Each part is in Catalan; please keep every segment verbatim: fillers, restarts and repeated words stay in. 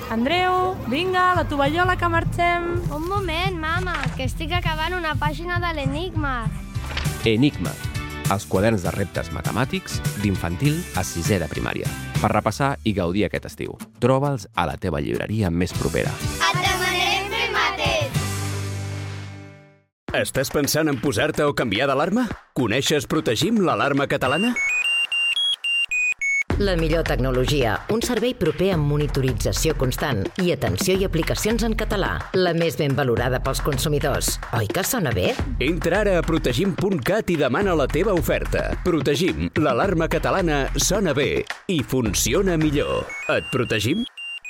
Andreu, vinga, la tovallola que marxem. Un moment, mama, que estic acabant una pàgina de l'Enigma. Enigma, els quaderns de reptes matemàtics d'infantil a sisè de primària. Per repassar i gaudir aquest estiu. Troba'ls a la teva llibreria més propera. Et demanarem fer mates. Estàs pensant en posar-te o canviar d'alarma? Coneixes Protegim, l'alarma catalana? La millor tecnologia, un servei proper amb monitorització constant i atenció i aplicacions en català. La més ben valorada pels consumidors. Oi que sona bé? Entra ara a protegim punt cat i demana la teva oferta. Protegim, l'alarma catalana sona bé i funciona millor. Et protegim?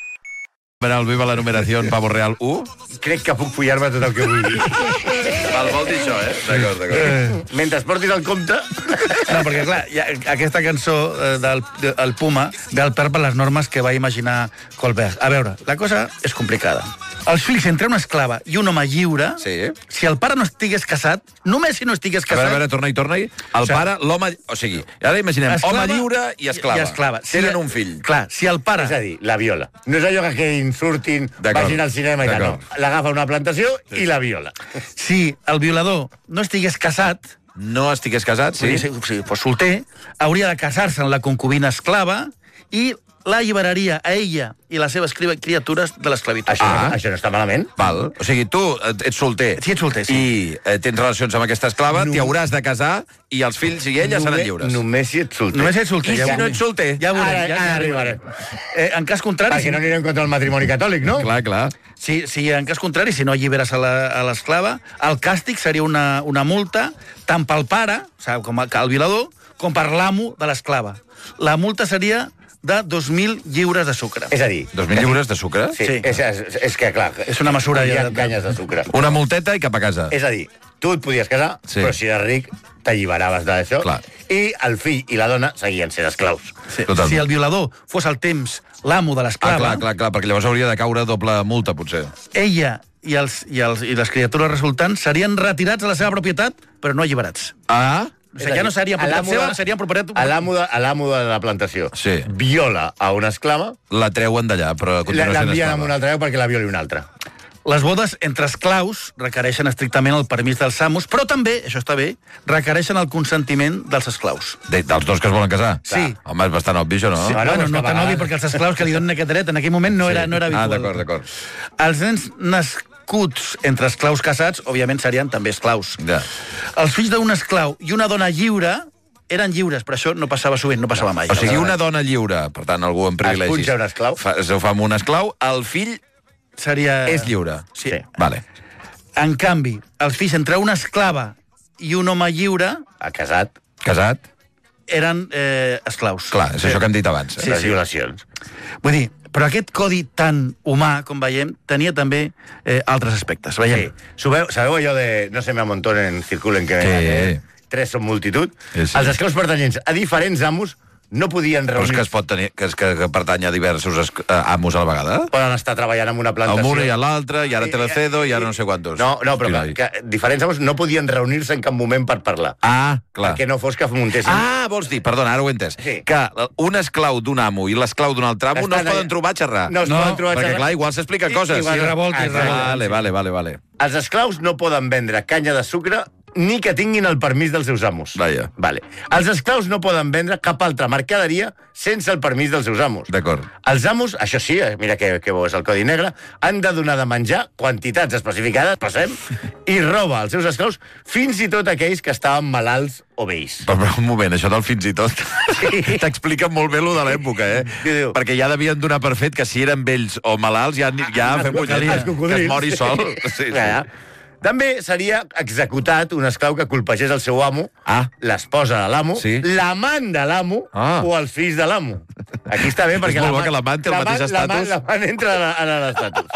El Viva la numeració en Pavo Real u. Crec que puc follar-me tot el que vulgui. Val, vol dir això, eh? D'acord, d'acord. Mentre portis el compte... No, perquè, clar, ja, aquesta cançó eh, del el Puma ve al pèl per les normes que va imaginar Colbert. A veure, la cosa és complicada. Els fills entre una esclava i un home lliure, Sí. si el pare no estigués casat, només si no estigués A veure, casat... a veure, torna-hi, torna-hi. El O sigui, pare, l'home... O sigui, ara imaginem esclava home lliure i esclava. I esclava. Tenen Si- un fill. Clar, si el pare... És a dir, la viola. No és allò que quedin, surtin, D'acord. vagin al cinema i tal. D'acord. No. L'agafa una plantació sí. i la viola. Si el violador no estigués casat, No estigués casat, sí? sí. si fos solter, hauria de casar-se amb la concubina esclava i l'alliberaria a ella i les seves cri- criatures de l'esclavitud. Això, Ah. no, això no està malament. Val. O sigui, tu ets solter. Sí, ets solter, sí. I eh, tens relacions amb aquesta esclava, No. t'hi hauràs de casar i els fills i ella seran lliures. Només si ets solter. Només ets solter. I si no ets solter? Ja veurem, Ara, ja, ara ja arribarem. Eh, en cas contrari... Perquè no anirem contra el matrimoni catòlic, no? Clar, clar. Si, si en cas contrari, si no alliberes a la- a l'esclava, el càstig seria una, una multa tant pel pare, o sigui, com el, el violador, com per l'amo de l'esclava. La multa seria de dos mil lliures de sucre. És a dir... Dos mil lliures de sucre? Sí, Sí. És, és, és que, clar... És una mesura hi ha ja de- canyes de sucre. Una multeta i cap a casa. És a dir, tu et podies casar, Sí. però si eres ric, t'alliberaves d'això. Clar. I el fill i la dona seguien sent esclaus. Sí. Totalment. Si el violador fos al temps l'amo de Ah, l'esclava, clar, clar, clar, perquè llavors hauria de caure doble multa, potser. ella i, els, i, els, i les criatures resultants serien retirats a la seva propietat, però no alliberats. Ah? O sigui, ja no serien propietat a l'amo seva, de- serien propietat... A l'amo de, a l'amo de la plantació Sí. viola a una esclava, La treuen d'allà, però continua sent l'envien esclava. a un altre lloc perquè la violi un altre. Les bodes entre esclaus requereixen estrictament el permís dels amos, però també, això està bé, requereixen el consentiment dels esclaus. De, dels dos que es volen casar? Sí. Home, és bastant obvi, això, no? Sí, Bueno, bueno, és no que tan a obvi, vegades- perquè els esclaus que li donen aquest dret en aquell moment no era, no era Ah, habitual. d'acord, d'acord. Els nens nascuts entre esclaus casats, òbviament, serien també esclaus. Ja. Els fills d'un esclau i una dona lliure eren lliures, però això no passava sovint, no passava mai. O sigui, una dona lliure, per tant, algú amb privilegis... punxa un esclau. Fa, es ho fa amb un esclau, el fill Seria... és lliure. Sí. Sí. Vale. En canvi, els fills entre una esclava i un home lliure Ha casat, Casat? eren eh, esclaus. Clar, és això que hem dit abans. sí, les violacions. Vull dir, però aquest codi tan humà, com veiem, tenia també eh, altres aspectes. Sí. Veiem. Sabeu, sabeu allò de no se me amontonen, circulen, que Sí. eh? tres són multitud? Sí, sí. Els esclaus pertanyents a diferents amos no podien Però és reunir... que es pot tenir... Que, és que, que pertany a diversos esc- eh, amos a la vegada? Poden estar treballant en una plantació... El mur i l'altre, i ara te la cedo, i ara no sé quantos. No, no, però Hosti, que, que diferents amos no podien reunir-se en cap moment per parlar. Ah, clar. Perquè no fos que muntessin... Ah, vols dir, perdona, ara ho he entès, Sí. que un esclau d'un amo i l'esclau d'un altre amo no es Estan poden allà- trobar a xerrar. No es No, poden trobar a Perquè, xerrar. clar, igual s'expliquen I- coses. igual Sí. revolta i Ah, revolta. Vale, vale, vale, vale. Els esclaus no poden vendre canya de sucre ni que tinguin el permís dels seus amos. Vaja. Vale. Els esclaus no poden vendre cap altra mercaderia sense el permís dels seus amos. D'acord. Els amos, això sí, eh, mira que, que bo és el codi negre, han de donar de menjar quantitats especificades, passem, i roba als seus esclaus fins i tot aquells que estaven malalts o vells. Però, però un moment, això del fins i tot t'explica molt bé lo de l'època, eh? Què diu? Perquè ja devien donar per fet que si eren vells o malalts ja, ja Els fem cocodrils. mulleria, Els que cocodrils. es mori sol. Sí, Ja, ja. sí. També seria executat un esclau que colpegés el seu amo, Ah. l'esposa de l'amo, Sí. l'amant de l'amo Ah. o els fills de l'amo. Aquí està bé perquè... És molt bo que l'amant té el mateix estatus. L'amant entra en la- en l'estatus.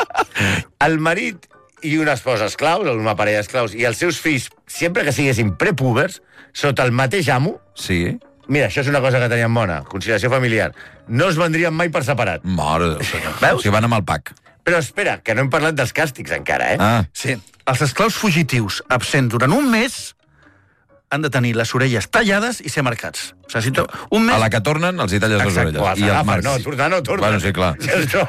El marit i una esposa esclaus, o una parella d'esclaus, i els seus fills, sempre que siguessin prepúbers, sota el mateix amo, Sí? mira, això és una cosa que tenien bona, conciliació familiar, no es vendrien mai per separat. Mare de Déu, senyor. Veus? O sigui, van amb el pack. Però espera, que no hem parlat dels càstigs encara, eh? Ah, Sí. Els esclaus fugitius absents durant un mes han de tenir les orelles tallades i ser marcats. O sigui, si to- un mes... a la que tornen els hi talles les Exacte. orelles. O els I els agafen, marcs. no, tornar no torna. Bueno, sí, clar. Si els troben